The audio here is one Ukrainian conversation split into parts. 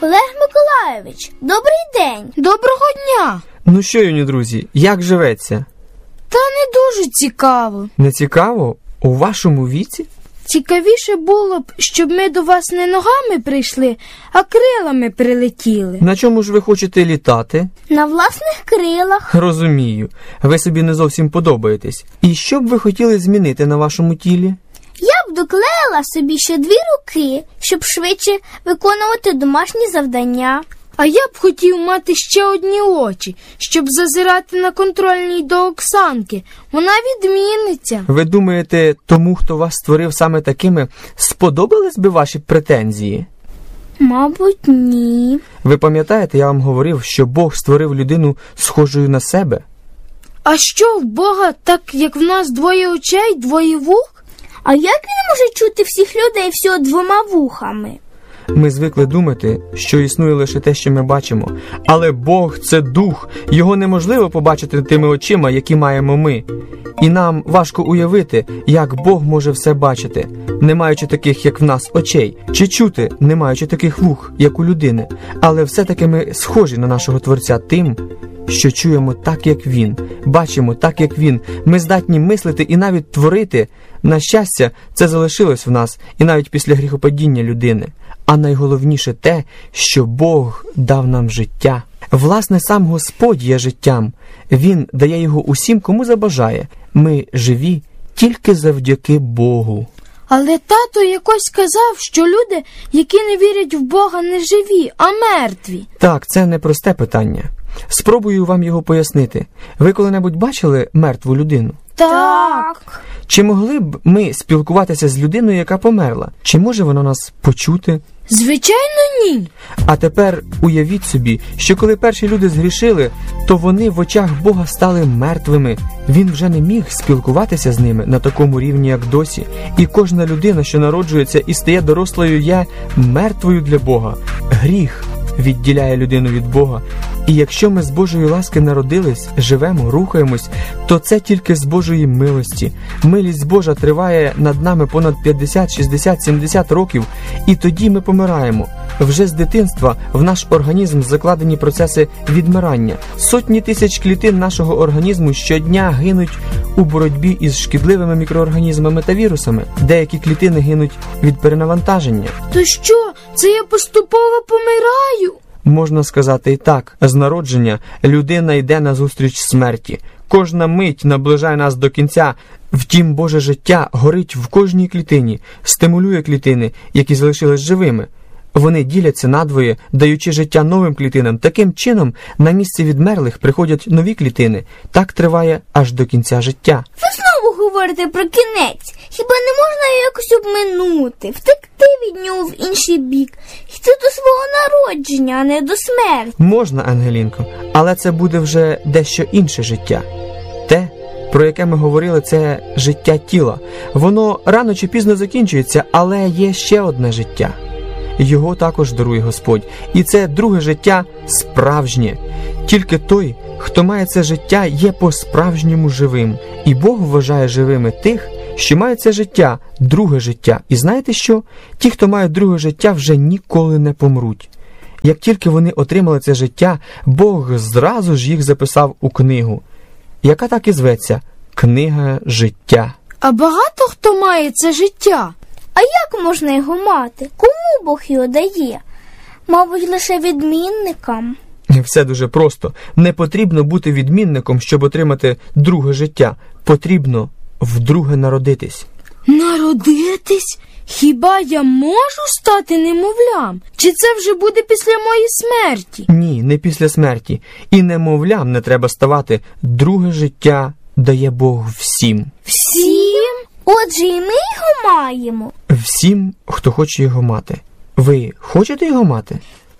Олег Миколайович, добрий день. Доброго дня. Ну що, юні друзі, як живеться? Та не дуже цікаво. Не цікаво? У вашому віці? Цікавіше було б, щоб ми до вас не ногами прийшли, а крилами прилетіли. На чому ж ви хочете літати? На власних крилах. Розумію. Ви собі не зовсім подобаєтесь. І що б ви хотіли змінити на вашому тілі? Я б доклеїла собі ще 2 руки, щоб швидше виконувати домашні завдання. А я б хотів мати ще одні очі, щоб зазирати на контрольній до Оксанки. Вона відміниться. Ви думаєте, тому, хто вас створив саме такими, сподобались би ваші претензії? Мабуть, ні. Ви пам'ятаєте, я вам говорив, що Бог створив людину схожою на себе? А що в Бога, так як в нас 2 очей, 2 вух? А як він може чути всіх людей всього 2 вухами? Ми звикли думати, що існує лише те, що ми бачимо. Але Бог – це дух. Його неможливо побачити тими очима, які маємо ми. І нам важко уявити, як Бог може все бачити, не маючи таких, як в нас, очей. Чи чути, не маючи таких вух, як у людини. Але все-таки ми схожі на нашого Творця тим, що чуємо так, як Він, бачимо так, як Він. Ми здатні мислити і навіть творити. На щастя, це залишилось в нас і навіть після гріхопадіння людини. А найголовніше те, що Бог дав нам життя. Власне, сам Господь є життям. Він дає його усім, кому забажає. Ми живі тільки завдяки Богу. Але тато якось сказав, що люди, які не вірять в Бога, не живі, а мертві. Так, це непросте питання. Спробую вам його пояснити. Ви коли-небудь бачили мертву людину? Так. Чи могли б ми спілкуватися з людиною, яка померла? Чи може вона нас почути? Звичайно, ні. А тепер уявіть собі, що коли перші люди згрішили, то вони в очах Бога стали мертвими. Він вже не міг спілкуватися з ними на такому рівні, як досі. І кожна людина, що народжується і стає дорослою, є мертвою для Бога. Гріх відділяє людину від Бога. І якщо ми з Божої ласки народились, живемо, рухаємось, то це тільки з Божої милості. Милість Божа триває над нами понад 50, 60, 70 років, і тоді ми помираємо. Вже з дитинства в наш організм закладені процеси відмирання. Сотні тисяч клітин нашого організму щодня гинуть у боротьбі із шкідливими мікроорганізмами та вірусами. Деякі клітини гинуть від перенавантаження. То що, це я поступово помираю? Можна сказати і так. З народження людина йде назустріч смерті. Кожна мить наближає нас до кінця. Втім, Боже життя горить в кожній клітині, стимулює клітини, які залишились живими. Вони діляться надвоє, даючи життя новим клітинам. Таким чином, на місце відмерлих приходять нові клітини. Так триває аж до кінця життя. Ви знову говорите про кінець. Хіба не можна його якось обминути, втекти від нього в інший бік, йти до свого народження, а не до смерті? Можна, Ангелінко, але це буде вже дещо інше життя. Те, про яке ми говорили, це життя тіла. Воно рано чи пізно закінчується, але є ще одне життя. Його також дарує Господь. І це друге життя справжнє. Тільки той, хто має це життя, є по-справжньому живим. І Бог вважає живими тих, що мають це життя, друге життя. І знаєте що? Ті, хто мають друге життя, вже ніколи не помруть. Як тільки вони отримали це життя, Бог зразу ж їх записав у книгу, яка так і зветься «Книга життя». А багато хто має це життя? А як можна його мати? Кому Бог його дає? Мабуть, лише відмінникам. Все дуже просто. Не потрібно бути відмінником, щоб отримати друге життя. Потрібно вдруге народитись. Народитись? Хіба я можу стати немовлям? Чи це вже буде після моєї смерті? Ні, не після смерті. І немовлям не треба ставати. Друге життя дає Бог всім. Всім? Отже, і ми його маємо? Всім, хто хоче його мати. Ви хочете його мати?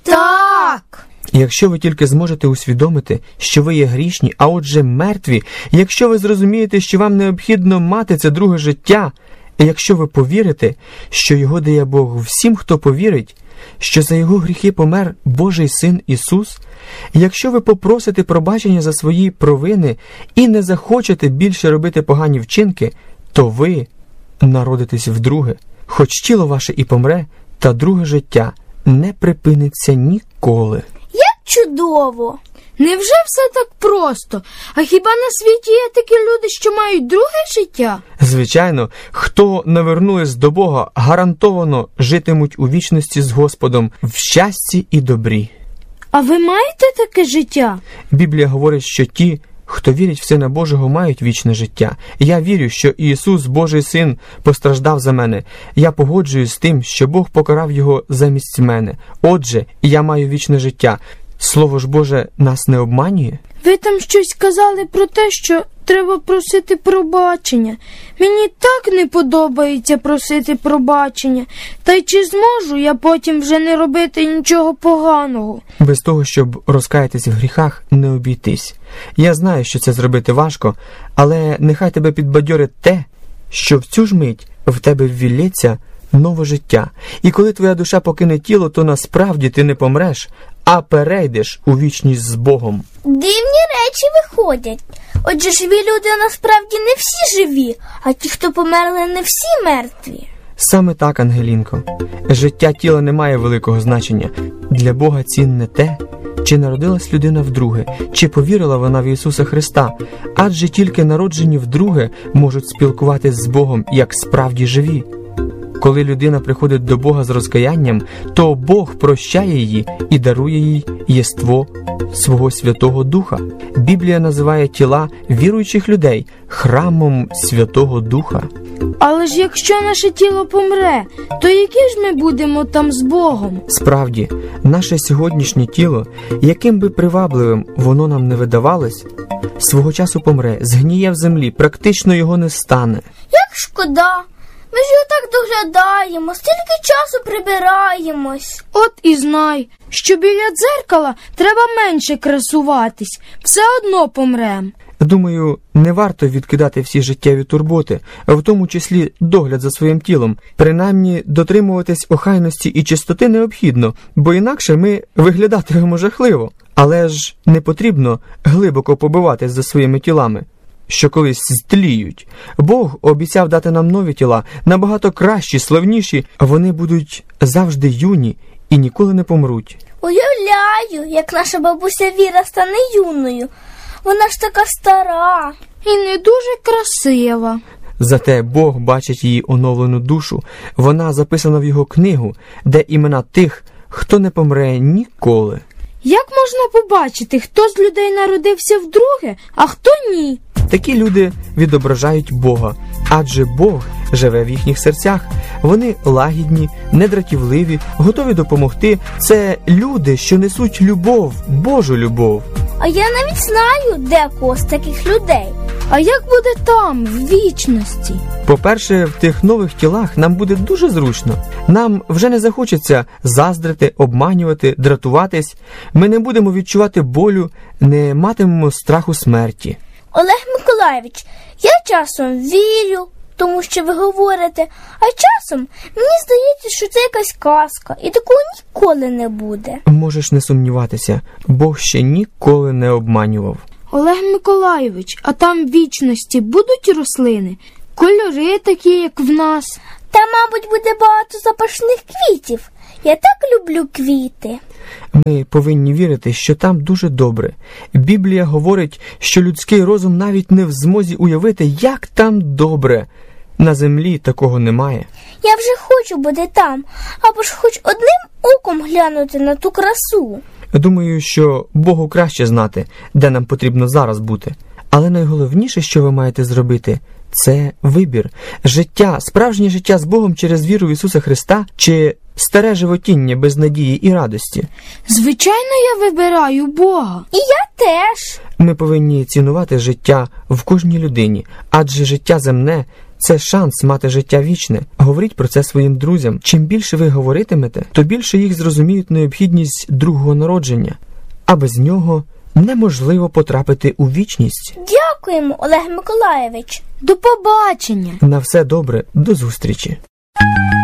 Так! Якщо ви тільки зможете усвідомити, що ви є грішні, а отже мертві, якщо ви зрозумієте, що вам необхідно мати це друге життя, і якщо ви повірите, що його дає Бог всім, хто повірить, що за його гріхи помер Божий Син Ісус, якщо ви попросите пробачення за свої провини і не захочете більше робити погані вчинки, то ви народитесь вдруге, хоч тіло ваше і помре, та друге життя не припиниться ніколи. Як чудово! Невже все так просто? А хіба на світі є такі люди, що мають друге життя? Звичайно, хто навернулись до Бога, гарантовано житимуть у вічності з Господом в щасті і добрі. А ви маєте таке життя? Біблія говорить, що ті, хто вірить в Сина Божого, мають вічне життя. Я вірю, що Ісус, Божий Син, постраждав за мене. Я погоджуюсь з тим, що Бог покарав Його замість мене. Отже, я маю вічне життя. Слово ж Боже нас не обманює? Ви там щось казали про те, що треба просити пробачення. Мені так не подобається просити пробачення. Та й чи зможу я потім вже не робити нічого поганого? Без того, щоб розкаятись в гріхах, не обійтись. Я знаю, що це зробити важко, але нехай тебе підбадьорить те, що в цю ж мить в тебе ввілється нове життя. І коли твоя душа покине тіло, то насправді ти не помреш, а перейдеш у вічність з Богом. Дивні речі виходять. Отже, живі люди насправді не всі живі, а ті, хто померли, не всі мертві. Саме так, Ангелінко. Життя тіла не має великого значення. Для Бога цінне те, чи народилась людина вдруге, чи повірила вона в Ісуса Христа, адже тільки народжені вдруге можуть спілкуватись з Богом, як справді живі. Коли людина приходить до Бога з розкаянням, то Бог прощає її і дарує їй єство свого Святого Духа. Біблія називає тіла віруючих людей храмом Святого Духа. Але ж якщо наше тіло помре, то які ж ми будемо там з Богом? Справді, наше сьогоднішнє тіло, яким би привабливим воно нам не видавалось, свого часу помре, згніє в землі, практично його не стане. Як шкода. Ми ж його так доглядаємо, стільки часу прибираємось. От і знай, що біля дзеркала треба менше красуватись, все одно помрем. Думаю, не варто відкидати всі життєві турботи, в тому числі догляд за своїм тілом. Принаймні, дотримуватись охайності і чистоти необхідно, бо інакше ми виглядатимемо жахливо. Але ж не потрібно глибоко побиватись за своїми тілами, що колись зтліють. Бог обіцяв дати нам нові тіла, набагато кращі, славніші, а вони будуть завжди юні і ніколи не помруть. Уявляю, як наша бабуся Віра стане юною. Вона ж така стара. І не дуже красива. Зате Бог бачить її оновлену душу. Вона записана в його книгу, де імена тих, хто не помре ніколи. Як можна побачити, хто з людей народився вдруге, а хто ні? Такі люди відображають Бога, адже Бог живе в їхніх серцях. Вони лагідні, недратівливі, готові допомогти. Це люди, що несуть любов, Божу любов. А я навіть знаю декого з таких людей. А як буде там, в вічності? По-перше, в тих нових тілах нам буде дуже зручно. Нам вже не захочеться заздрити, обманювати, дратуватись. Ми не будемо відчувати болю, не матимемо страху смерті. Олег Миколайович, я часом вірю, тому що ви говорите, а часом мені здається, що це якась казка, і такого ніколи не буде. Можеш не сумніватися, Бог ще ніколи не обманював. Олег Миколайович, а там в вічності будуть рослини? Кольори такі, як в нас? Та, мабуть, буде багато запашних квітів. Я так люблю квіти. Ми повинні вірити, що там дуже добре. Біблія говорить, що людський розум навіть не в змозі уявити, як там добре. На землі такого немає. Я вже хочу бути там, або ж хоч одним оком глянути на ту красу. Думаю, що Богу краще знати, де нам потрібно зараз бути. Але найголовніше, що ви маєте зробити, це вибір. Життя, справжнє життя з Богом через віру в Ісуса Христа чи старе животіння без надії і радості. Звичайно, я вибираю Бога. І я теж. Ми повинні цінувати життя в кожній людині, адже життя земне – це шанс мати життя вічне. Говоріть про це своїм друзям. Чим більше ви говоритимете, то більше їх зрозуміють необхідність другого народження. А без нього неможливо потрапити у вічність. Дякуємо, Олег Миколайович. До побачення. На все добре, до зустрічі.